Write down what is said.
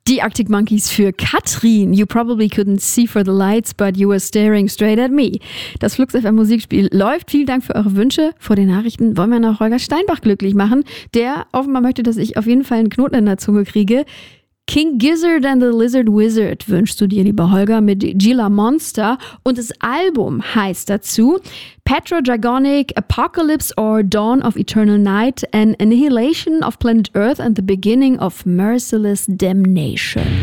Die Arctic Monkeys für Katrin. You probably couldn't see for the lights, but you were staring straight at me. Das Flux FM Musikspiel läuft. Vielen Dank für eure Wünsche. Vor den Nachrichten wollen wir noch Holger Steinbach glücklich machen, der offenbar möchte, dass ich auf jeden Fall einen Knoten in der Zunge kriege. King Gizzard and the Lizard Wizard wünschst du dir, lieber Holger, mit Gila Monster. Und das Album heißt dazu Petrodragonic Apocalypse or Dawn of Eternal Night, an Annihilation of Planet Earth and the Beginning of Merciless Damnation.